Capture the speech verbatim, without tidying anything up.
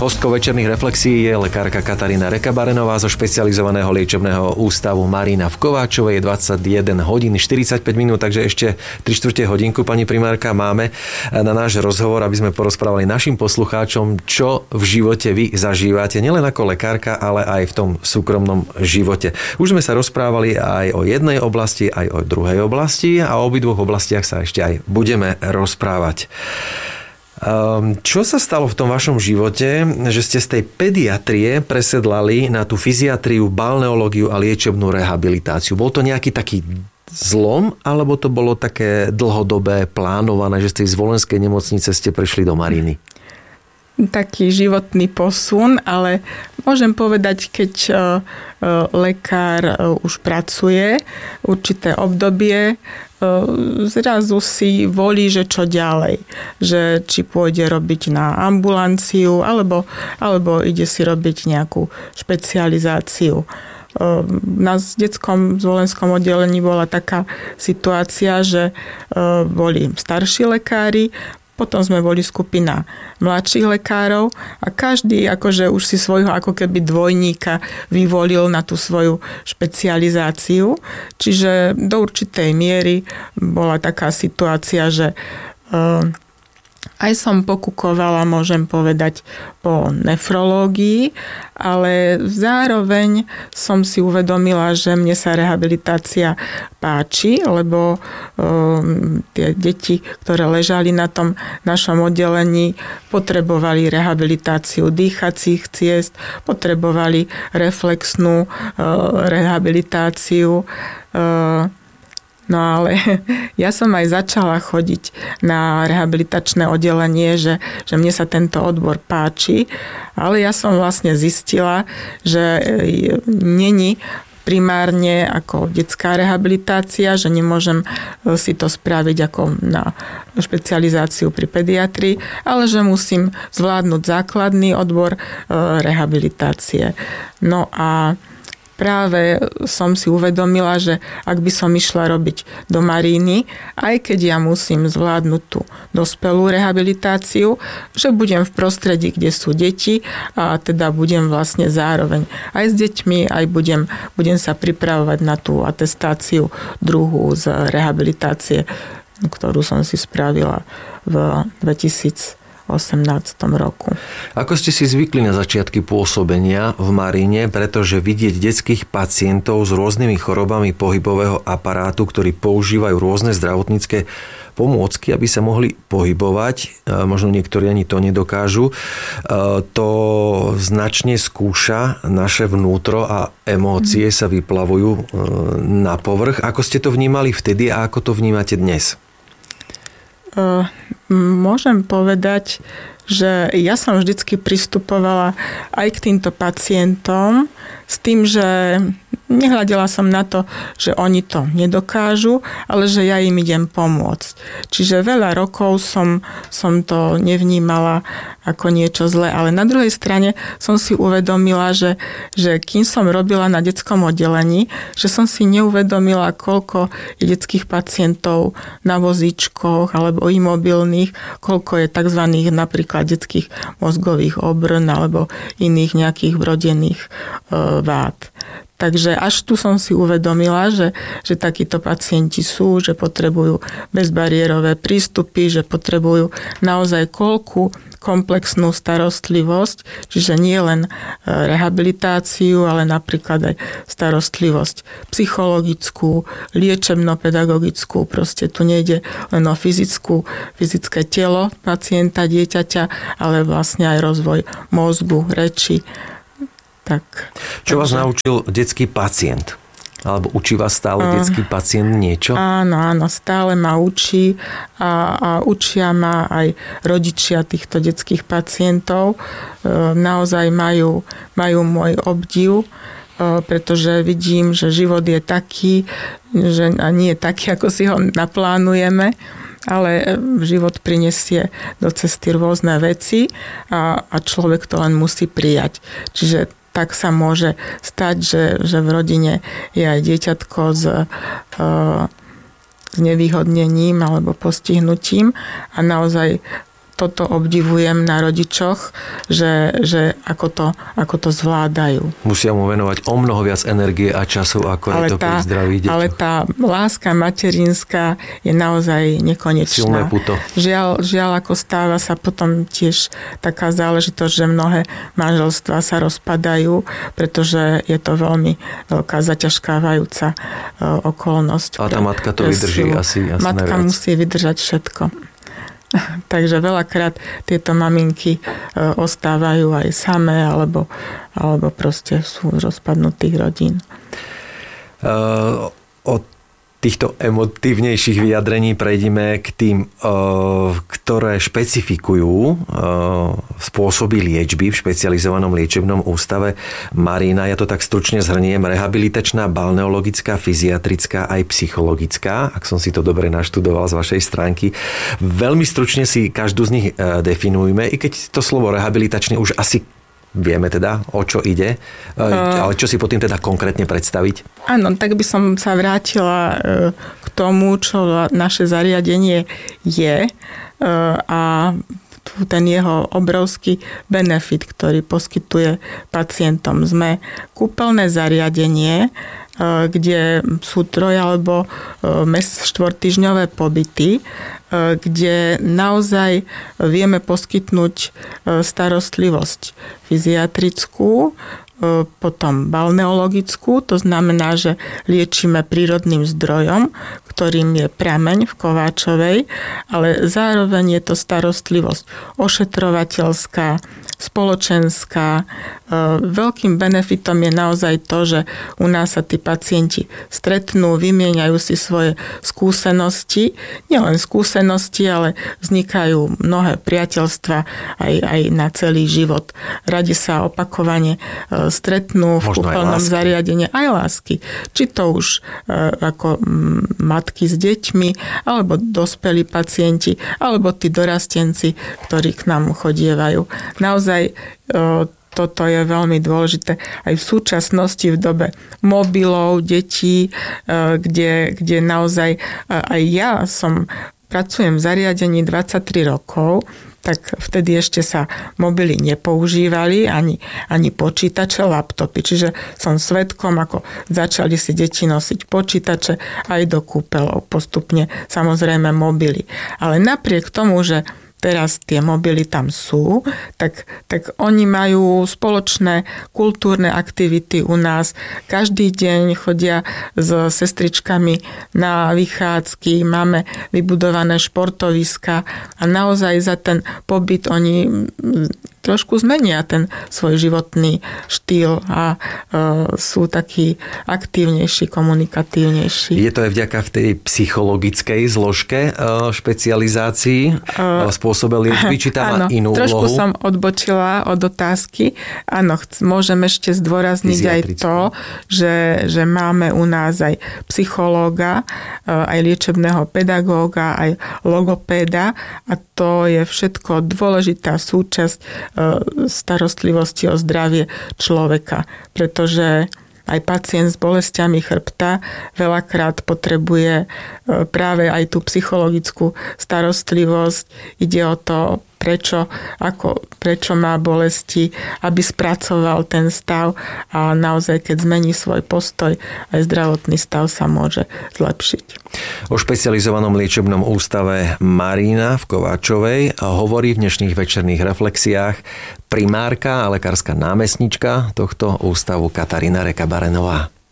Hostkou večerných reflexií je lekárka Katarína Rekabarenová zo špecializovaného liečebného ústavu Marina v Kováčovej. Je dvadsaťjeden hodín štyridsaťpäť minút, takže ešte tri štvrte hodinku, pani primárka, máme na náš rozhovor, aby sme porozprávali našim poslucháčom, čo v živote vy zažívate, nielen ako lekárka, ale aj v tom súkromnom živote. Už sme sa rozprávali aj o jednej oblasti, aj o druhej oblasti a o obidvoch oblastiach sa ešte aj budeme rozprávať. Čo sa stalo v tom vašom živote, že ste z tej pediatrie presedlali na tú fyziatriu, balneológiu a liečebnú rehabilitáciu? Bol to nejaký taký zlom, alebo to bolo také dlhodobé plánované, že z tej zvolenskej nemocnice ste prešli do Mariny? Taký životný posun, ale môžem povedať, keď lekár už pracuje určité obdobie, zrazu si volí, že čo ďalej. Že či pôjde robiť na ambulanciu, alebo, alebo ide si robiť nejakú špecializáciu. Na detskom zvolenskom oddelení bola taká situácia, že boli starší lekári, potom sme boli skupina mladších lekárov a každý akože už si svojho ako keby dvojníka vyvolil na tú svoju špecializáciu. Čiže do určitej miery bola taká situácia, že aj som pokúkovala, môžem povedať, po nefrológii, ale zároveň som si uvedomila, že mne sa rehabilitácia páči, lebo um, tie deti, ktoré ležali na tom našom oddelení, potrebovali rehabilitáciu dýchacích ciest, potrebovali reflexnú uh, rehabilitáciu. Uh, No ale ja som aj začala chodiť na rehabilitačné oddelenie, že, že mne sa tento odbor páči, ale ja som vlastne zistila, že není primárne ako detská rehabilitácia, že nemôžem si to spraviť ako na špecializáciu pri pediatrii, ale že musím zvládnuť základný odbor rehabilitácie. No a práve som si uvedomila, že ak by som išla robiť do Maríny, aj keď ja musím zvládnuť tú dospelú rehabilitáciu, že budem v prostredí, kde sú deti a teda budem vlastne zároveň aj s deťmi, aj budem, budem sa pripravovať na tú atestáciu druhú z rehabilitácie, ktorú som si spravila v dvetisícosemnástom roku. Ako ste si zvykli na začiatky pôsobenia v Maríne, pretože vidieť detských pacientov s rôznymi chorobami pohybového aparátu, ktorí používajú rôzne zdravotnícke pomôcky, aby sa mohli pohybovať, možno niektorí ani to nedokážu, to značne skúša naše vnútro a emócie sa vyplavujú na povrch. Ako ste to vnímali vtedy a ako to vnímate dnes? Môžem povedať, že ja som vždycky pristupovala aj k týmto pacientom s tým, že nehľadela som na to, že oni to nedokážu, ale že ja im idem pomôcť. Čiže veľa rokov som, som to nevnímala ako niečo zlé, ale na druhej strane som si uvedomila, že, že kým som robila na detskom oddelení, že som si neuvedomila, koľko je detských pacientov na vozíčkoch alebo imobilných, koľko je tzv. Napríklad detských mozgových obrn alebo iných nejakých vrodených e, vád. Takže až tu som si uvedomila, že, že takíto pacienti sú, že potrebujú bezbariérové prístupy, že potrebujú naozaj koľku komplexnú starostlivosť, čiže nie len rehabilitáciu, ale napríklad aj starostlivosť psychologickú, liečebno-pedagogickú, proste tu nejde len o fyzickú, fyzické telo pacienta, dieťaťa, ale vlastne aj rozvoj mozgu, reči. Tak, Čo takže... vás naučil detský pacient? Alebo učí vás stále uh, detský pacient niečo? Áno, áno, stále ma učí a, a učia ma aj rodičia týchto detských pacientov. E, naozaj majú, majú môj obdiv, e, pretože vidím, že život je taký, že a nie je taký, ako si ho naplánujeme, ale život prinesie do cesty rôzne veci a, a človek to len musí prijať. Čiže tak sa môže stať, že, že v rodine je aj dieťatko s, e, s nevýhodnením alebo postihnutím a naozaj to toto obdivujem na rodičoch, že, že ako, to, ako to zvládajú. Musia mu venovať o mnoho viac energie a času, ako ale je to tá, pri zdraví deťoch. Ale tá láska materinská je naozaj nekonečná. Silné puto. Žiaľ, žiaľ, ako stáva sa potom tiež taká záležitosť, že mnohé manželstvá sa rozpadajú, pretože je to veľmi veľká zaťažkávajúca okolnosť. A tá matka to vydrží asi, asi Matka najviac. musí vydržať všetko. Takže veľakrát tieto maminky ostávajú aj samé, alebo, alebo proste sú z rozpadnutých rodín. Uh, od týchto emotívnejších vyjadrení prejdeme k tým, ktoré špecifikujú spôsoby liečby v špecializovanom liečebnom ústave Marína. Ja to tak stručne zhrniem. Rehabilitačná, balneologická, fyziatrická aj psychologická, ak som si to dobre naštudoval z vašej stránky. Veľmi stručne si každú z nich definujme, i keď to slovo rehabilitačne už asi vieme teda, o čo ide, ale čo si pod tým teda konkrétne predstaviť? Áno, tak by som sa vrátila k tomu, čo naše zariadenie je a ten jeho obrovský benefit, ktorý poskytuje pacientom. Sme kúpeľné zariadenie, kde sú troj alebo štvortýždňové pobyty, kde naozaj vieme poskytnúť starostlivosť fyziatrickú, potom balneologickú, to znamená, že liečíme prírodným zdrojom, ktorým je prameň v Kováčovej, ale zároveň je to starostlivosť ošetrovateľská, spoločenská. Veľkým benefitom je naozaj to, že u nás sa tí pacienti stretnú, vymieňajú si svoje skúsenosti, nielen skúsenosti, ale vznikajú mnohé priateľstva aj, aj na celý život. Radi sa opakovane stretnú v kúpeľnom zariadení, aj lásky. Či to už ako matky s deťmi, alebo dospelí pacienti, alebo tí dorastenci, ktorí k nám chodievajú. Naozaj toto je veľmi dôležité aj v súčasnosti v dobe mobilov, detí, kde, kde naozaj aj ja som pracujem v zariadení dvadsaťtri rokov, tak vtedy ešte sa mobily nepoužívali, ani, ani počítače, laptopy. Čiže som svedkom, ako začali si deti nosiť počítače aj do kúpeľov, postupne samozrejme mobily. Ale napriek tomu, že teraz tie mobily tam sú, tak, tak oni majú spoločné kultúrne aktivity u nás. Každý deň chodia s sestričkami na vychádzky, máme vybudované športoviska a naozaj za ten pobyt oni trošku zmenia ten svoj životný štýl a e, sú takí aktívnejší, komunikatívnejší. Je to aj vďaka v tej psychologickej zložke e, špecializácii, e, spôsobe liečby, či tam má inú trošku úlohu? Som odbočila od otázky. Áno, môžem ešte zdôrazniť aj to, že, že máme u nás aj psychológa, aj liečebného pedagóga, aj logopéda a to je všetko dôležitá súčasť starostlivosti o zdravie človeka, pretože aj pacient s bolestiami chrbta veľakrát potrebuje práve aj tú psychologickú starostlivosť. Ide o to, prečo, ako, prečo má bolesti, aby spracoval ten stav a naozaj, keď zmení svoj postoj, aj zdravotný stav sa môže zlepšiť. O špecializovanom liečebnom ústave Marína v Kováčovej hovorí v dnešných večerných reflexiách primárka a lekárska námestnička tohto ústavu Katarína Reka-Barenová.